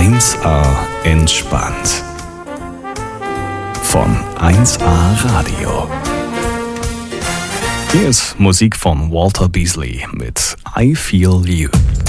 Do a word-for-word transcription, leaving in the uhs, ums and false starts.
eins A entspannt. Von eins A Radio. Hier ist Musik von Walter Beasley mit I Feel You.